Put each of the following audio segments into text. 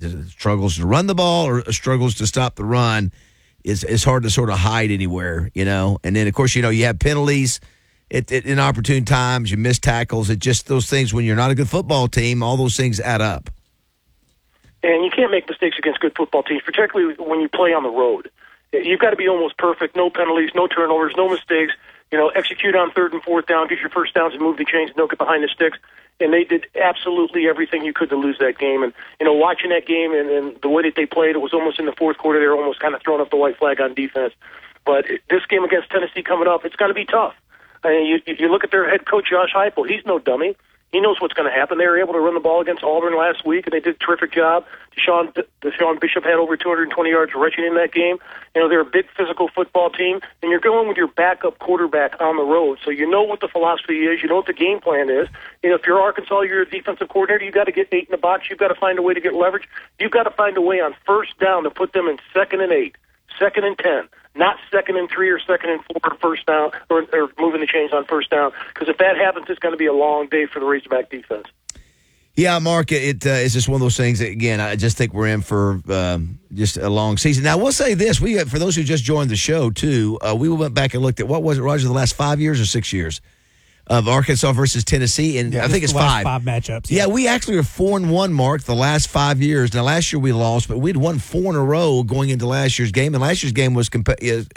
struggles to run the ball or struggles to stop the run is hard to sort of hide anywhere, And then, of course, you have penalties at inopportune times. You miss tackles. It just those things when you're not a good football team, all those things add up. And you can't make mistakes against good football teams, particularly when you play on the road. You've got to be almost perfect, no penalties, no turnovers, no mistakes. Execute on 3rd and 4th down, get your first downs and move the chains and don't get behind the sticks. And they did absolutely everything you could to lose that game. And, watching that game and the way that they played, it was almost in the 4th quarter, they were almost kind of throwing up the white flag on defense. But this game against Tennessee coming up, it's got to be tough. I mean, you look at their head coach, Josh Heupel, he's no dummy. He knows what's going to happen. They were able to run the ball against Auburn last week, and they did a terrific job. Deshaun Bishop had over 220 yards rushing in that game. They're a big physical football team, and you're going with your backup quarterback on the road. So you know what the philosophy is. You know what the game plan is. If you're Arkansas, you're a defensive coordinator, you've got to get 8 in the box. You've got to find a way to get leverage. You've got to find a way on 1st down to put them in 2nd and 8, 2nd and 10. Not 2nd and 3 or 2nd and 4 1st down, or moving the chains on 1st down. Because if that happens, it's going to be a long day for the Razorback defense. Yeah, Mark, it's just one of those things that, again, I just think we're in for just a long season. Now, I will say this. For those who just joined the show, too, we went back and looked at, what was it, Roger, the last 5 years or 6 years of Arkansas versus Tennessee? And I think it's 5. 5 matchups. Yeah, we actually are 4-1, Mark, the last 5 years. Now, last year we lost, but we'd won 4 in a row going into last year's game, and last year's game was competitive.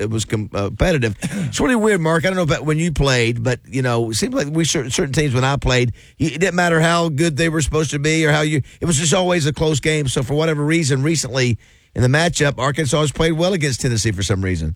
It's really weird, Mark. I don't know about when you played, but, it seemed like certain teams when I played, it didn't matter how good they were supposed to be or it was just always a close game. So for whatever reason, recently in the matchup, Arkansas has played well against Tennessee for some reason.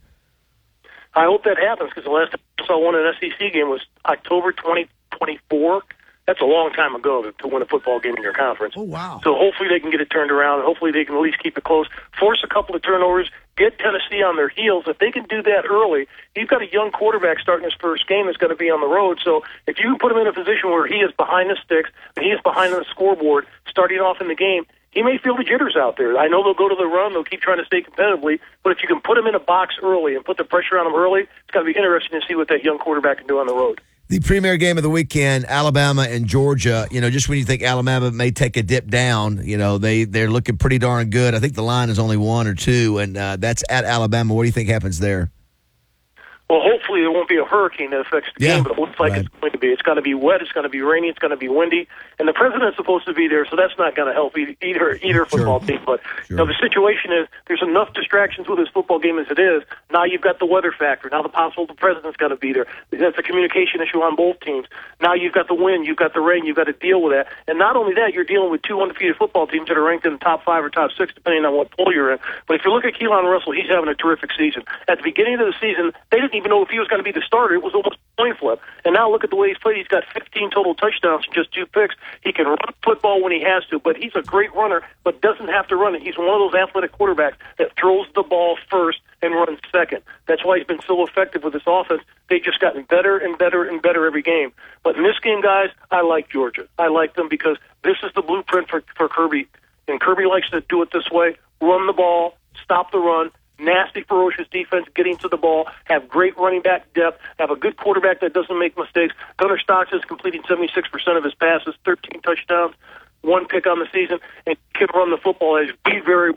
I hope that happens because the last time I saw one an SEC game was October 2024. That's a long time ago to win a football game in your conference. Oh, wow. So hopefully they can get it turned around, and hopefully they can at least keep it close, force a couple of turnovers, get Tennessee on their heels. If they can do that early, you've got a young quarterback starting his first game that's going to be on the road. So if you can put him in a position where he is behind the sticks and he is behind the scoreboard starting off in the game, he may feel the jitters out there. I know they'll go to the run. They'll keep trying to stay competitively. But if you can put him in a box early and put the pressure on him early, it's going to be interesting to see what that young quarterback can do on the road. The premier game of the weekend, Alabama and Georgia, just when you think Alabama may take a dip down, they're looking pretty darn good. I think the line is only 1 or 2, and that's at Alabama. What do you think happens there? Well, hopefully there won't be a hurricane that affects the game, but it looks like it's going to be. It's going to be wet, it's going to be rainy, it's going to be windy, and the president's supposed to be there, so that's not going to help either football team. But the situation is there's enough distractions with this football game as it is. Now you've got the weather factor. Now the president's got to be there. That's a communication issue on both teams. Now you've got the wind, you've got the rain, you've got to deal with that. And not only that, you're dealing with 2 undefeated football teams that are ranked in the top 5 or top 6, depending on what poll you're in. But if you look at Keelan Russell, he's having a terrific season. At the beginning of the season, they didn't even know if he was going to be the starter. It was almost a coin flip. And now look at the way he's played. He's got 15 total touchdowns and just 2 picks. He can run football when he has to, but he's a great runner, but doesn't have to run it. He's one of those athletic quarterbacks that throws the ball first and runs second. That's why he's been so effective with this offense. They've just gotten better and better and better every game. But in this game, guys, I like Georgia. I like them because this is the blueprint for Kirby. And Kirby likes to do it this way. Run the ball, stop the run, nasty, ferocious defense, getting to the ball, have great running back depth, have a good quarterback that doesn't make mistakes. Gunnar Stocks is completing 76% of his passes, 13 touchdowns, 1 pick on the season, and can run the football as we very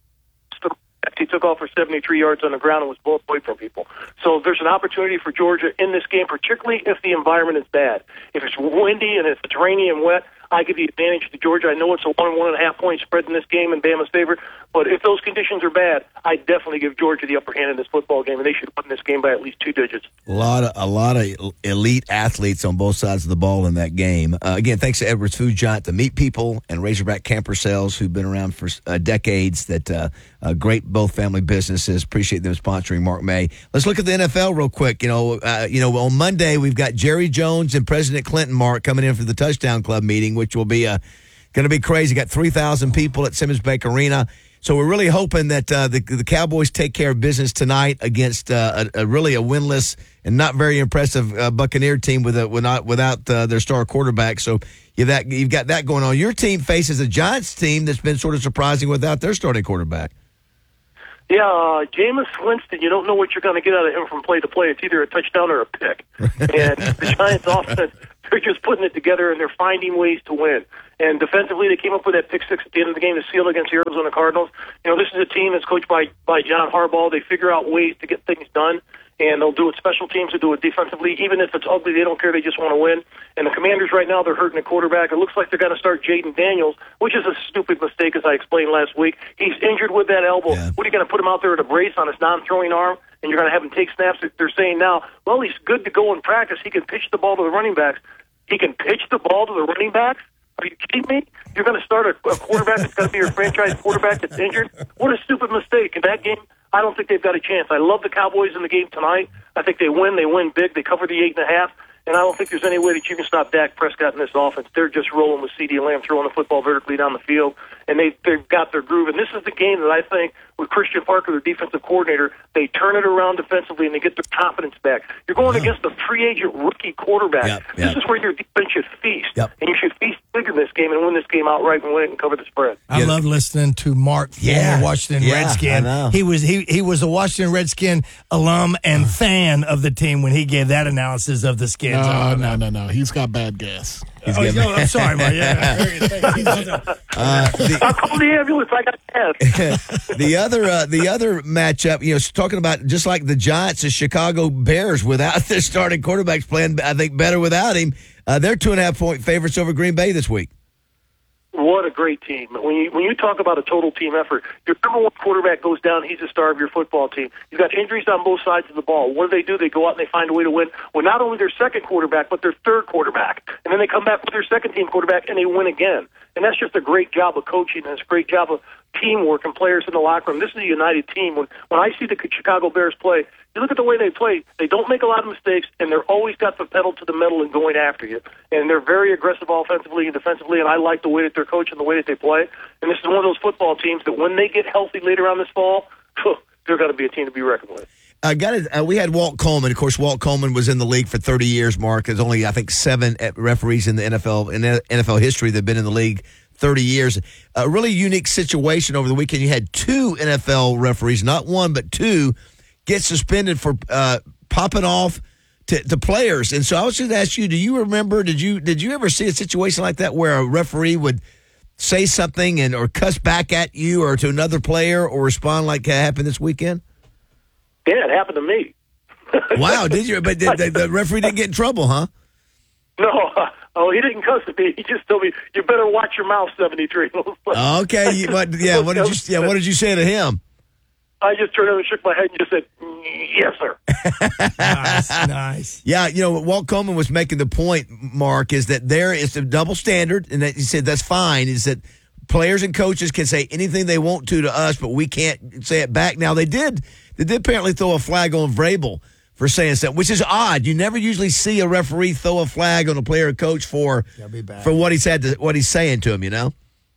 he took off for 73 yards on the ground and was blown away from people. So there's an opportunity for Georgia in this game, particularly if the environment is bad. If it's windy and if it's rainy and wet, I give the advantage to Georgia. I know it's a 1.5 point spread in this game in Bama's favor, but if those conditions are bad, I definitely give Georgia the upper hand in this football game, and they should win this game by at least 2 digits. A lot of elite athletes on both sides of the ball in that game. Again, thanks to Edwards Food Giant, the meat people, and Razorback Camper Sales, who've been around for decades. That great both family businesses. Appreciate them sponsoring Mark May. Let's look at the NFL real quick. On Monday we've got Jerry Jones and President Clinton, Mark, coming in for the Touchdown Club meeting, which will be going to be crazy. Got 3,000 people at Simmons Bank Arena. So we're really hoping that the Cowboys take care of business tonight against a winless and not very impressive Buccaneer team without their star quarterback. So you've got that going on. Your team faces a Giants team that's been sort of surprising without their starting quarterback. Yeah, Jameis Winston, you don't know what you're going to get out of him from play to play. It's either a touchdown or a pick. And the Giants offense, they're just putting it together, and they're finding ways to win. And defensively, they came up with that pick six at the end of the game to seal against the Arizona Cardinals. This is a team that's coached by John Harbaugh. They figure out ways to get things done, and they'll do it special teams, they'll do it defensively. Even if it's ugly, they don't care. They just want to win. And the Commanders right now, they're hurting a quarterback. It looks like they're going to start Jaden Daniels, which is a stupid mistake, as I explained last week. He's injured with that elbow. Yeah. What are you going to put him out there at a brace on his non-throwing arm, and you're going to have him take snaps? They're saying now, well, he's good to go in practice. He can pitch the ball to the running backs. He can pitch the ball to the running backs? Are you kidding me? You're going to start a quarterback that's going to be your franchise quarterback that's injured? What a stupid mistake. In that game, I don't think they've got a chance. I love the Cowboys in the game tonight. I think they win. They win big. They cover the 8.5. And I don't think there's any way that you can stop Dak Prescott in this offense. They're just rolling with CeeDee Lamb, throwing the football vertically down the field, and they've got their groove. And this is the game that I think, with Christian Parker, their defensive coordinator, they turn it around defensively and they get their confidence back. You're going against a free agent rookie quarterback. This is where your defense should feast, and you should feast big in this game and win this game outright and win it and cover the spread. I love listening to Mark, former Washington Redskin. He was a Washington Redskin alum and fan of the team when he gave that analysis of the Skins. No. He's got bad gas. I'm sorry, Mark. I'll call the ambulance. I got gas. The other matchup, talking about just like the Giants, the Chicago Bears, without their starting quarterbacks playing, I think better without him. They're 2.5-point favorites over Green Bay this week. What a great team. When you talk about a total team effort, your number one quarterback goes down, he's the star of your football team. You've got injuries on both sides of the ball. What do? They go out and they find a way to win. Well, not only their second quarterback, but their third quarterback. And then they come back with their second-team quarterback, and they win again. And that's just a great job of coaching, and it's a great job of teamwork and players in the locker room. This is a united team. When I see the Chicago Bears play, you look at the way they play, they don't make a lot of mistakes, and they're always got the pedal to the metal and going after you. And they're very aggressive offensively and defensively, and I like the way that they're coaching, the way that they play. And this is one of those football teams that when they get healthy later on this fall, they're going to be a team to be reckoned with. We had Walt Coleman. Of course, Walt Coleman was in the league for 30 years, Mark. There's only, I think, 7 referees in the NFL history that have been in the league 30 years. A really unique situation over the weekend. You had 2 NFL referees, not 1, but 2, get suspended for popping off to players. And so I was going to ask you, do you remember, did you ever see a situation like that where a referee would say something or cuss back at you or to another player or respond like happened this weekend? Yeah, it happened to me. Wow, did you? But the referee didn't get in trouble, huh? No, he didn't cuss at me. He just told me, "You better watch your mouth, 73." Okay, what did you say to him? I just turned over and shook my head and just said, "Yes, sir." Nice. Yeah, what Walt Coleman was making the point, Mark, is that there is a double standard, and that he said that's fine. Is that players and coaches can say anything they want to us, but we can't say it back. Now they did apparently throw a flag on Vrabel for saying something, which is odd. You never usually see a referee throw a flag on a player or coach for what what he's saying to him. Yeah,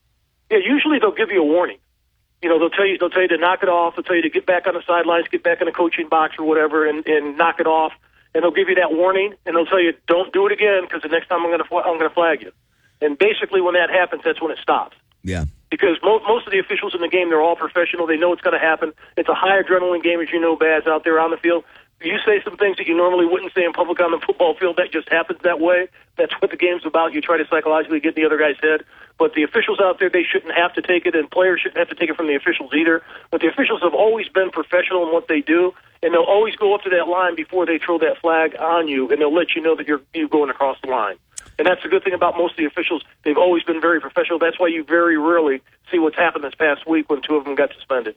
usually they'll give you a warning. They'll tell you to knock it off. They'll tell you to get back on the sidelines, get back in the coaching box or whatever, and knock it off. And they'll give you that warning, and they'll tell you don't do it again because the next time I'm going to flag you. And basically, when that happens, that's when it stops. Yeah. Because most of the officials in the game, they're all professional. They know it's going to happen. It's a high adrenaline game, as you know, Baz, out there on the field. You say some things that you normally wouldn't say in public on the football field. That just happens that way. That's what the game's about. You try to psychologically get in the other guy's head. But the officials out there, they shouldn't have to take it, and players shouldn't have to take it from the officials either. But the officials have always been professional in what they do, and they'll always go up to that line before they throw that flag on you, and they'll let you know that you're going across the line. And that's the good thing about most of the officials. They've always been very professional. That's why you very rarely see what's happened this past week when 2 of them got suspended.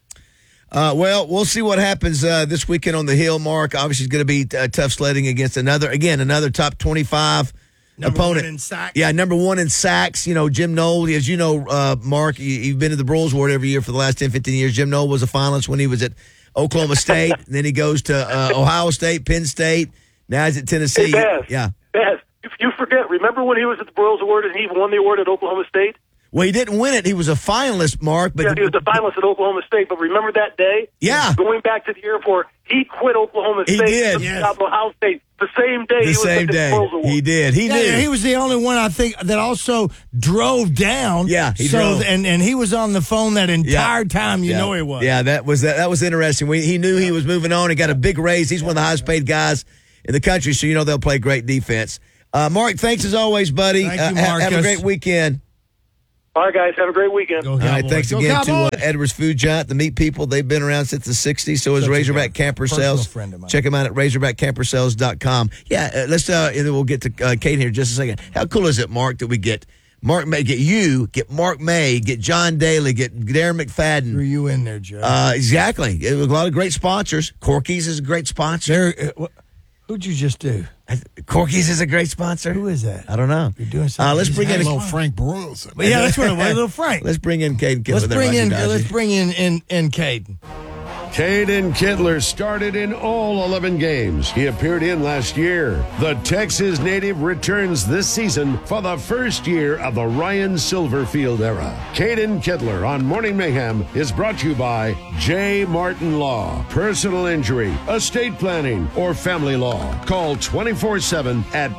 Well, we'll see what happens this weekend on the Hill, Mark. Obviously, it's going to be tough sledding against another top 25 opponent. 1 in sacks. Yeah, number 1 in sacks. Jim Knoll, as you know, Mark, you've been to the Broyles Award every year for the last 10, 15 years. Jim Knoll was a finalist when he was at Oklahoma State. Then he goes to Ohio State, Penn State. Now he's at Tennessee. Hey, Baz, you forget. Remember when he was at the Broyles Award and he won the award at Oklahoma State? Well, he didn't win it. He was a finalist, Mark. But he was a finalist at Oklahoma State. But remember that day? Yeah. Going back to the airport, he quit Oklahoma State. He did. Ohio State. The same day. The same day. He did. He knew. He was the only one, I think, that also drove down. Yeah, he drove. And he was on the phone that entire time. You know he was. Yeah, that was interesting. He knew he was moving on. He got a big raise. He's one of the highest paid guys in the country, so they'll play great defense. Mark, thanks as always, buddy. Thank you, Marcus. Have a great weekend. All right, guys. Have a great weekend. All right, thanks again to Edwards Food Giant, the meat people. They've been around since the 60s. So is Razorback Camper Sales. Check them out at RazorbackCamperSales.com. Yeah, let's. We'll get to Kate here in just a second. How cool is it, Mark, that we get Mark May, get Mark May, get John Daly, get Darren McFadden. Threw you in there, Joe. Exactly. It was a lot of great sponsors. Corky's is a great sponsor. Who'd you just do? Corky's is a great sponsor. Who is that? I don't know. You're doing something. Let's bring in little Frank Burrows. Yeah, that's what it was. Little Frank. Let's bring in Caden Kittler. Let's bring in Caden. Caden Kittler started in all 11 games he appeared in last year. The Texas native returns this season for the first year of the Ryan Silverfield era. Caden Kittler on Morning Mayhem is brought to you by J. Martin Law. Personal injury, estate planning, or family law. Call 24/7 at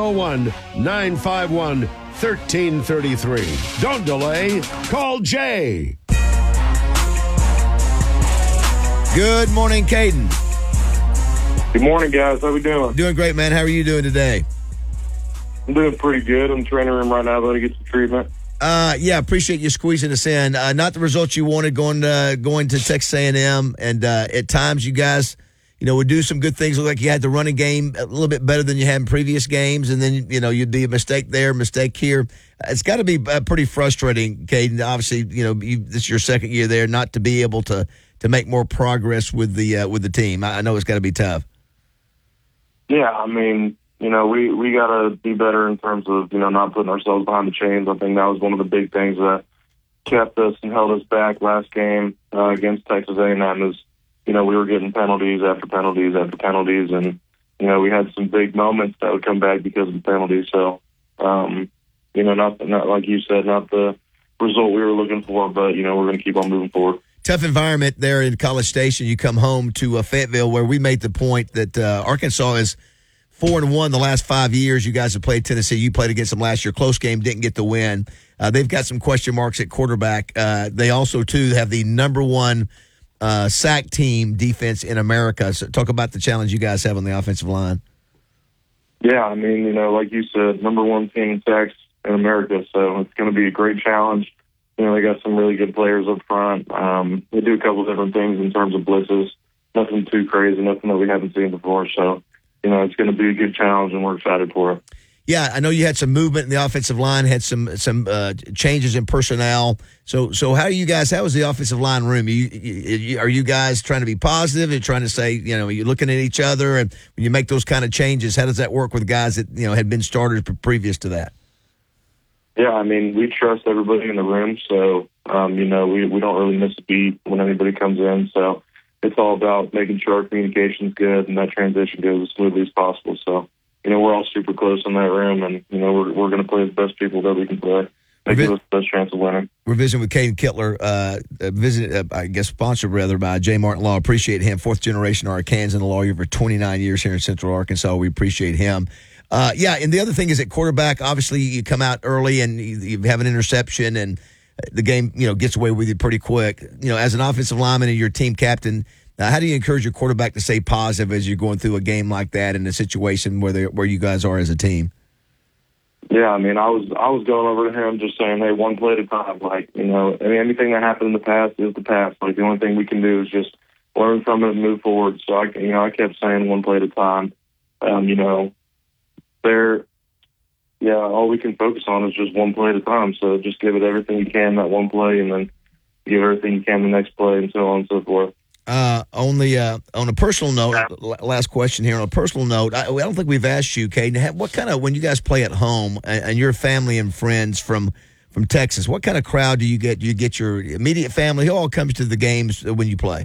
501-951-1333. Don't delay. Call Jay. Good morning, Caden. Good morning, guys. How we doing? Doing great, man. How are you doing today? I'm doing pretty good. I'm in the training room right now, to get some treatment. Yeah, appreciate you squeezing us in. Not the results you wanted going to Texas A&M, and at times you guys, would do some good things. Look like you had the running game a little bit better than you had in previous games, and then you'd be a mistake there, mistake here. It's got to be pretty frustrating, Caden. Obviously, this is your second year there, not to be able to make more progress with the team. I know it's got to be tough. Yeah, I mean, we got to be better in terms of, not putting ourselves behind the chains. I think that was one of the big things that kept us and held us back last game against Texas A&M is, we were getting penalties after penalties after penalties, and, we had some big moments that would come back because of the penalties. So, not like you said, not the result we were looking for, but, we're going to keep on moving forward. Tough environment there in College Station. You come home to Fayetteville, where we made the point that Arkansas is 4-1 the last 5 years. You guys have played Tennessee. You played against them last year. Close game, didn't get the win. They've got some question marks at quarterback. They also, too, have the number one sack team defense in America. So talk about the challenge you guys have on the offensive line. Yeah, I mean, like you said, number one team in sacks in America. So it's going to be a great challenge. They got some really good players up front. They do a couple different things in terms of blitzes. Nothing too crazy, nothing that we haven't seen before. So, it's going to be a good challenge, and we're excited for it. Yeah, I know you had some movement in the offensive line, had some changes in personnel. So how are you guys? How was the offensive line room? Are you guys trying to be positive and trying to say, you're looking at each other, and when you make those kind of changes, how does that work with guys that had been starters previous to that? Yeah, I mean, we trust everybody in the room, so, we don't really miss a beat when anybody comes in. So it's all about making sure our communication's good and that transition goes as smoothly as possible. So, we're all super close in that room, and, we're going to play the best people that we can play. Give us the best chance of winning. We're visiting with Caden Kittler, sponsored rather by J. Martin Law. Appreciate him, fourth generation Arkansan lawyer for 29 years here in Central Arkansas. We appreciate him. And the other thing is at quarterback, obviously you come out early and you have an interception and the game, gets away with you pretty quick. As an offensive lineman and your team captain, how do you encourage your quarterback to stay positive as you're going through a game like that in a situation where you guys are as a team? Yeah, I mean, I was going over to him just saying, hey, one play at a time. Like, anything that happened in the past is the past. Like, the only thing we can do is just learn from it and move forward. So, I kept saying one play at a time. All we can focus on is just one play at a time. So just give it everything you can that one play, and then give everything you can the next play, and so on and so forth. On a personal note, last question here. On a personal note, I don't think we've asked you, Caden, what kind of, when you guys play at home and your family and friends from Texas, what kind of crowd do you get? Do you get your immediate family? Who all comes to the games when you play?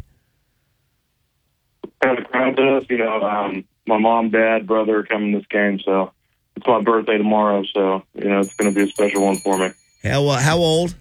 Kind of crowd does, my mom, dad, brother coming to this game, so it's my birthday tomorrow, so, it's going to be a special one for me. How old?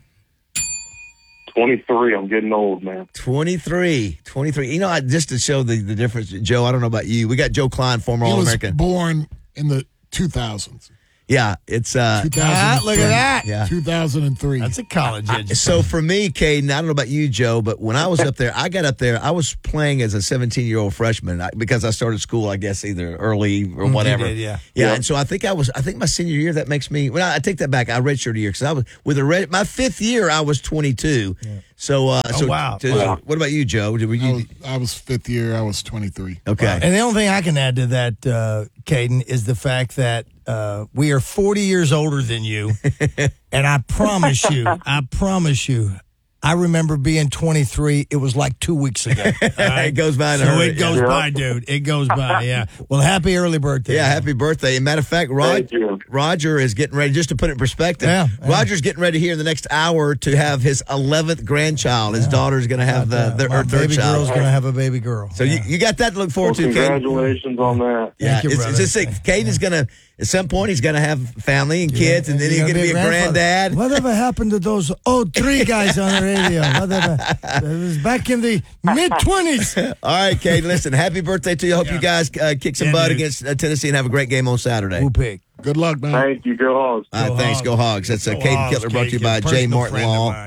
23. I'm getting old, man. 23. Just to show the difference, Joe, I don't know about you. We got Joe Klein, former All-American. He was born in the 2000s. Yeah, it's look at that. Yeah. 2003. That's a college education. So for me, Caden, I don't know about you, Joe, but when I was up there, I got up there, I was playing as a 17-year-old freshman because I started school, I guess, either early or whatever. You did, yeah. And so I think my senior year, that makes me, I take that back. I redshirted a year because I was my fifth year, I was 22. Yeah. So, wow. What about you, Joe? I was fifth year. I was 23. Okay. And the only thing I can add to that, Caden, is the fact that we are 40 years older than you. And I promise you, I remember being 23. It was like 2 weeks ago. Right? It goes by in a So hurry. it goes by, dude. It goes by, yeah. Well, happy early birthday. Yeah, happy birthday. And matter of fact, Roger is getting ready, just to put it in perspective, Roger's getting ready here in the next hour to have his 11th grandchild. His daughter's going to have her third baby child. girl's going to have a baby girl. So you got that to look forward to, Caden. Congratulations on that. Yeah, Thank you, brother. Caden is going to, at some point, he's going to have family and kids, and then he's going to be a granddad. Whatever happened to those three guys on the radio? It was back in the mid-20s. All right, Caden, listen, happy birthday to you. I hope you guys kick some butt against Tennessee and have a great game on Saturday. Who pick? Good luck, man. Thank you. Go Hogs. Thanks. Go Hogs. That's Caden Kittler, brought to you by Jay Martin Law.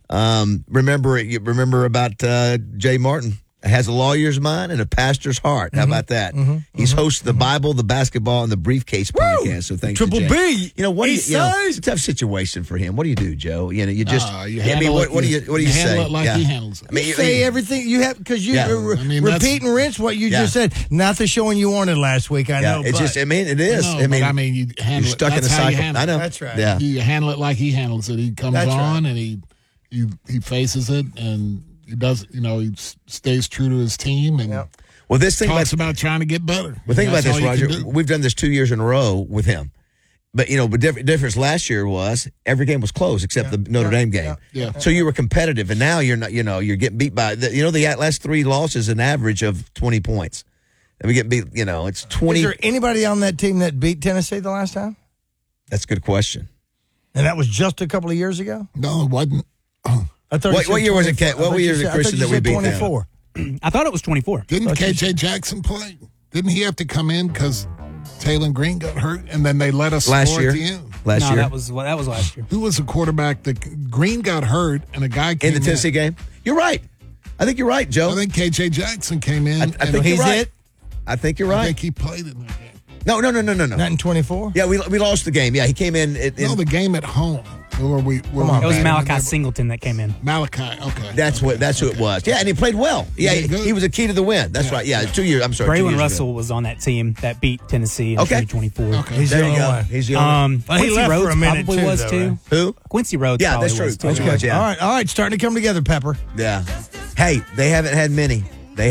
Remember about Jay Martin? Has a lawyer's mind and a pastor's heart. How about that? He's host of the Bible, the basketball, and the briefcase podcast. So thanks, Triple to Jay. B. It's a tough situation for him. What do you do, Joe? You just. What do you say? Handle it like he handles it. I mean, you say everything you have because you repeat and rinse what you just said. Not the showing you wanted last week. I know. It's just. I mean, it is. You handle you're stuck it. in a cycle. I know. That's right. Yeah. You handle it like he handles it. He comes on and he faces it and. He does, he stays true to his team and well, this thing talks about trying to get better. Well, think about this, Roger. We've done this 2 years in a row with him, but the difference last year was every game was closed except the Notre Dame game. Yeah. So you were competitive, and now you're not. You're getting beat by the last 3 losses, an average of 20 points, and we get beat. It's 20. Is there anybody on that team that beat Tennessee the last time? That's a good question. And that was just a KJ years ago. No, it wasn't. I thought what year was it, Kat? What year was it, Christian, that we beat 24. I thought it was 24. Didn't KJ Jackson play? Didn't he have to come in because Taylor Green got hurt, and then they let us last score year? At the end? Last year? That was last year. Who was the quarterback? Green got hurt, and a guy came in the Tennessee game. You're right. I think you're right, Joe. I think KJ Jackson came in. I think he's right. I think you're right. I think he played in that game. No. Not in 24? Yeah, we lost the game. Yeah, he came in. The game at home. It was Malachi Singleton that came in. Malachi, okay. That's who it was. Yeah, and he played well. Yeah, he was a key to the win. That's right. Yeah, 2 years. I'm sorry. Braylon Russell was on that team that beat Tennessee in 2024. Okay. He's there the you go. one. He's the only one. Quincy left Rhodes for a minute probably was too. right? Who? Quincy Rhodes. Yeah, probably that's true. was too. Quincy Rhodes, yeah. All right. Starting to come together, Pepper. Yeah. Hey, they haven't had many.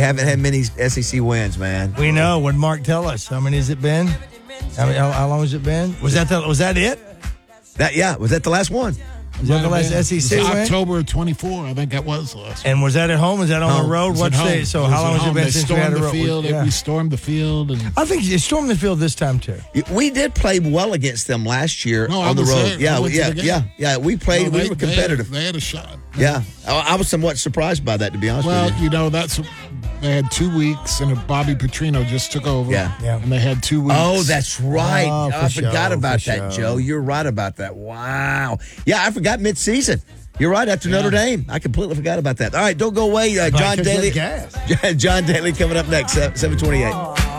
SEC wins, man. We know. What did Mark tell us? How many has it been? How long has it been? Was that it? Was that the last one? Was that the last SEC win? October of 24, I think that was the last one. And was that at home? Was that on the road? What state? So how long has it been since we had a road? We stormed the field. And I think you stormed the field this time, too. We did play well against them last year on the road. Yeah. We played. We were competitive. They had a shot. Yeah. I was somewhat surprised by that, to be honest with you. They had 2 weeks, and Bobby Petrino just took over. Yeah. And they had 2 weeks. Oh, that's right. I forgot about that, sure. Joe. You're right about that. Wow. Yeah, I forgot mid-season. You're right, after Notre Dame. I completely forgot about that. All right, don't go away. John Daly. John Daly coming up next, 7:28.